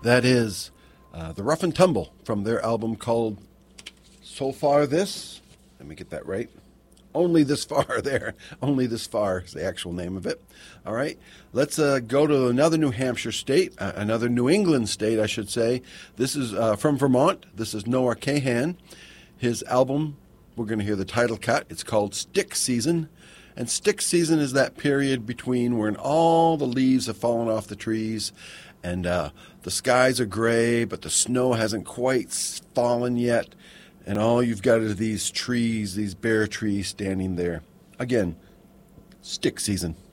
That is the Rough and Tumble from their album called So Far This. Let me get that right. Only This Far there. Only This Far is the actual name of it. All right. Let's go to another New Hampshire state, another New England state, I should say. This is from Vermont. This is Noah Kahan. His album, we're going to hear the title cut. It's called Stick Season. And stick season is that period between when all the leaves have fallen off the trees and the skies are gray, but the snow hasn't quite fallen yet. And all you've got are these trees, these bare trees standing there. Again, stick season.